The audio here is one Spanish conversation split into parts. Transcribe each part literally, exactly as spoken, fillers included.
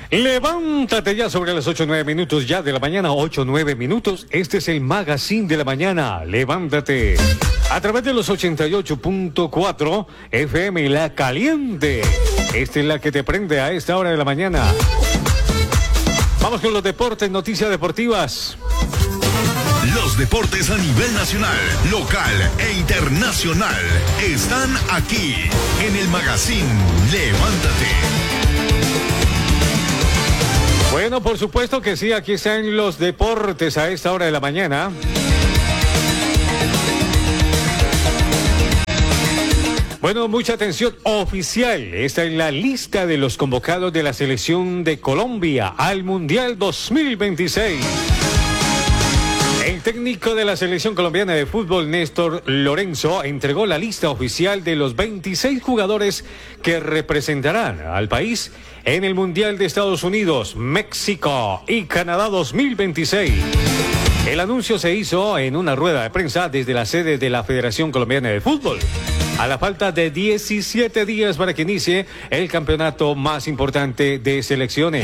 Levántate ya sobre las ocho nueve minutos ya de la mañana, ocho nueve minutos. Este es el Magazine de la Mañana. Levántate. A través de los ochenta y ocho punto cuatro F M La Caliente. Esta es la que te prende a esta hora de la mañana. Vamos con los deportes, noticias deportivas. Los deportes a nivel nacional, local e internacional están aquí en el Magazine Levántate. Bueno, por supuesto que sí, aquí están los deportes a esta hora de la mañana. Bueno, mucha atención oficial. Esta es la lista de los convocados de la selección de Colombia al Mundial dos mil veintiséis. El técnico de la selección colombiana de fútbol, Néstor Lorenzo, entregó la lista oficial de los veintiséis jugadores que representarán al país en el Mundial de Estados Unidos, México y Canadá dos mil veintiséis. El anuncio se hizo en una rueda de prensa desde la sede de la Federación Colombiana de Fútbol, a la falta de diecisiete días para que inicie el campeonato más importante de selecciones.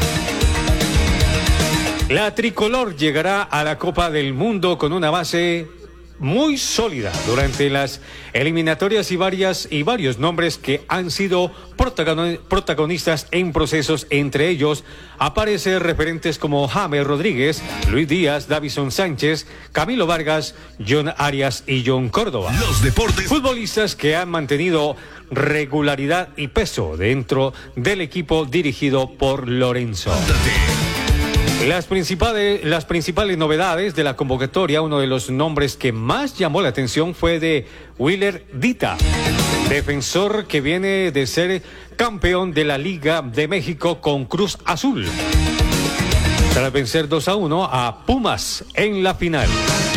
La tricolor llegará a la Copa del Mundo con una base muy sólida durante las eliminatorias y varias y varios nombres que han sido protagonistas en procesos. Entre ellos aparecen referentes como James Rodríguez, Luis Díaz, Davison Sánchez, Camilo Vargas, John Arias y John Córdoba. Los deportes. Futbolistas que han mantenido regularidad y peso dentro del equipo dirigido por Lorenzo. Las principales, las principales novedades de la convocatoria, uno de los nombres que más llamó la atención fue de Willer Dita, defensor que viene de ser campeón de la Liga de México con Cruz Azul, tras vencer dos a uno a Pumas en la final.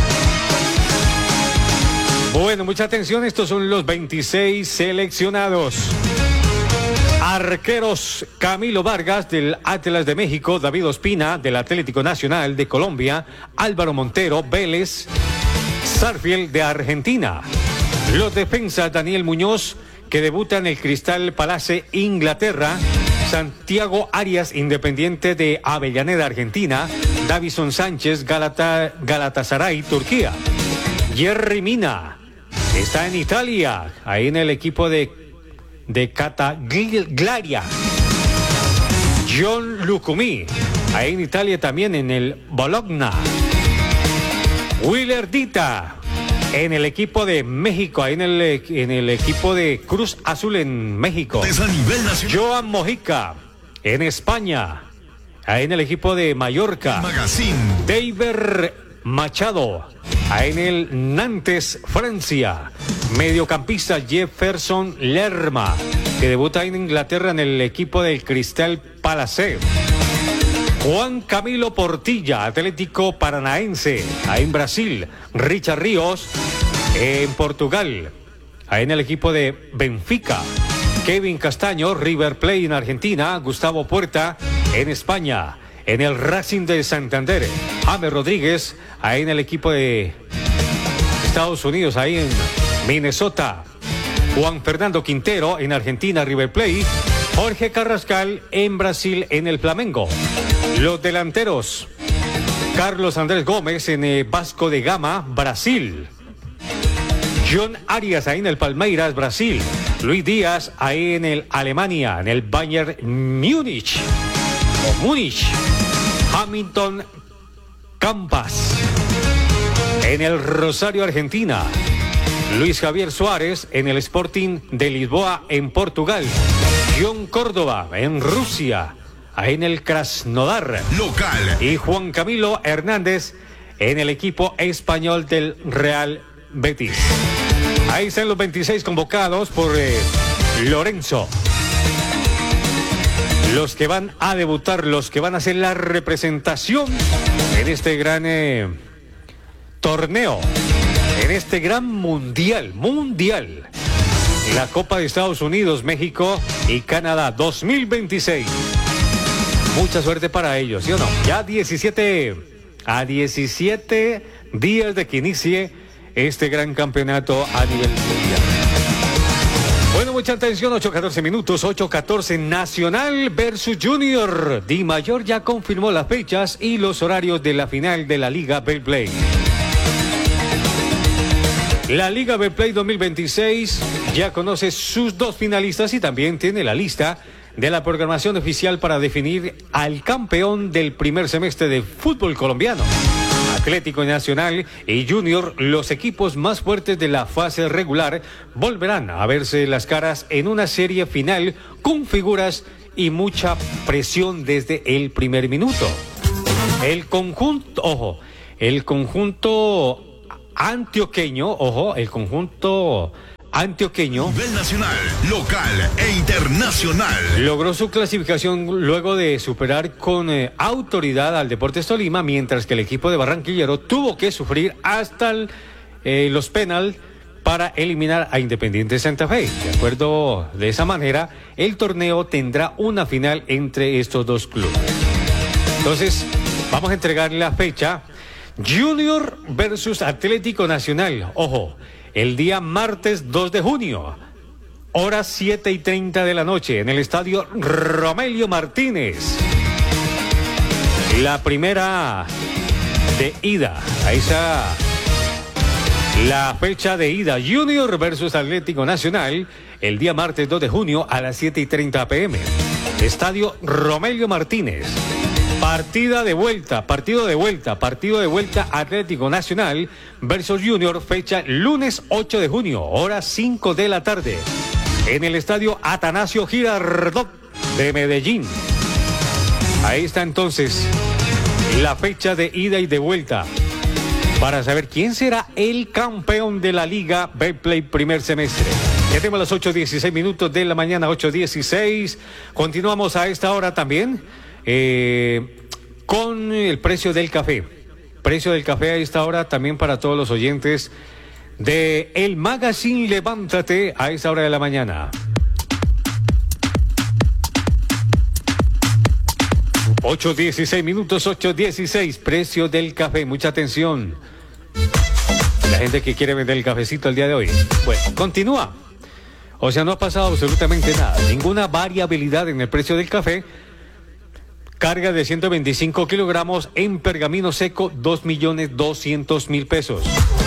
Bueno, mucha atención, estos son los veintiséis seleccionados. Arqueros: Camilo Vargas del Atlas de México, David Ospina del Atlético Nacional de Colombia, Álvaro Montero, Vélez Sarsfield de Argentina. Los defensas: Daniel Muñoz, que debuta en el Crystal Palace, Inglaterra, Santiago Arias, Independiente de Avellaneda, Argentina, Davison Sánchez, Galata, Galatasaray, Turquía. Yerry Mina está en Italia, ahí en el equipo de de Cataglaria. John Lucumí, ahí en Italia también en el Bologna. Willer Dita en el equipo de México, ahí en el, en el equipo de Cruz Azul en México. Joan Mojica en España, ahí en el equipo de Mallorca. Magazine. David Machado, ahí en el Nantes, Francia. Mediocampista Jefferson Lerma, que debuta en Inglaterra en el equipo del Crystal Palace. Juan Camilo Portilla, Atlético Paranaense, ahí en Brasil. Richard Ríos en Portugal, ahí en el equipo de Benfica. Kevin Castaño, River Plate en Argentina. Gustavo Puerta en España, en el Racing de Santander. James Rodríguez, ahí en el equipo de Estados Unidos, ahí en Minnesota. Juan Fernando Quintero en Argentina, River Plate. Jorge Carrascal en Brasil, en el Flamengo. Los delanteros: Carlos Andrés Gómez en eh, Vasco de Gama, Brasil. John Arias ahí en el Palmeiras, Brasil. Luis Díaz ahí en el Alemania, en el Bayern Múnich o Múnich. Hamilton Campas en el Rosario, Argentina. Luis Javier Suárez en el Sporting de Lisboa en Portugal. John Córdoba en Rusia, ahí en el Krasnodar. Local. Y Juan Camilo Hernández en el equipo español del Real Betis. Ahí están los veintiséis convocados por eh, Lorenzo. Los que van a debutar, los que van a hacer la representación en este gran eh, torneo. En este gran mundial, mundial, la Copa de Estados Unidos, México y Canadá dos mil veintiséis. Mucha suerte para ellos, ¿sí o no? Ya diecisiete a diecisiete días de que inicie este gran campeonato a nivel mundial. Bueno, mucha atención, ocho catorce minutos, ocho catorce, Nacional versus Junior. Di Mayor ya confirmó las fechas y los horarios de la final de la Liga Betplay. La Liga Betplay dos mil veintiséis ya conoce sus dos finalistas y también tiene la lista de la programación oficial para definir al campeón del primer semestre de fútbol colombiano. Atlético Nacional y Junior, los equipos más fuertes de la fase regular, volverán a verse las caras en una serie final con figuras y mucha presión desde el primer minuto. El conjunto, ojo, el conjunto antioqueño, ojo, el conjunto antioqueño, nivel nacional, local e internacional, logró su clasificación luego de superar con eh, autoridad al Deportes Tolima, mientras que el equipo de Barranquillero tuvo que sufrir hasta el, eh, los penal para eliminar a Independiente Santa Fe. De acuerdo de esa manera, el torneo tendrá una final entre estos dos clubes. Entonces, vamos a entregar la fecha. Junior versus Atlético Nacional. Ojo, el día martes dos de junio, horas siete y treinta de la noche, en el estadio Romelio Martínez. La primera de ida, a esa, la fecha de ida, Junior versus Atlético Nacional, el día martes dos de junio a las siete y treinta pm. Estadio Romelio Martínez. Partida de vuelta, partido de vuelta, partido de vuelta Atlético Nacional versus Junior, fecha lunes ocho de junio, hora cinco de la tarde, en el estadio Atanasio Girardot de Medellín. Ahí está entonces la fecha de ida y de vuelta para saber quién será el campeón de la Liga Betplay primer semestre. Ya tenemos las ocho dieciséis minutos de la mañana, ocho dieciséis. Continuamos a esta hora también. Eh, con el precio del café. Precio del café a esta hora también para todos los oyentes de El Magazine Levántate a esta hora de la mañana. ocho dieciséis minutos, ocho dieciséis, precio del café. Mucha atención. La gente que quiere vender el cafecito el día de hoy. Bueno, continúa. O sea, no ha pasado absolutamente nada. Ninguna variabilidad en el precio del café. Carga de ciento veinticinco kilogramos en pergamino seco, dos millones doscientos mil pesos.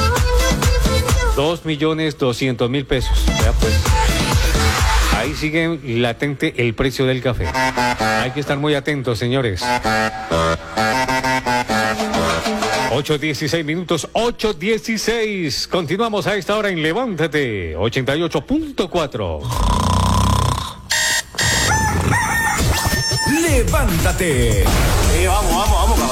dos millones doscientos mil pesos. Ya pues. Ahí sigue latente el precio del café. Hay que estar muy atentos, señores. ocho dieciséis minutos, ocho dieciséis. Continuamos a esta hora en Levántate, ochenta y ocho punto cuatro. Levántate. Sí, vamos, vamos, vamos, cabrón.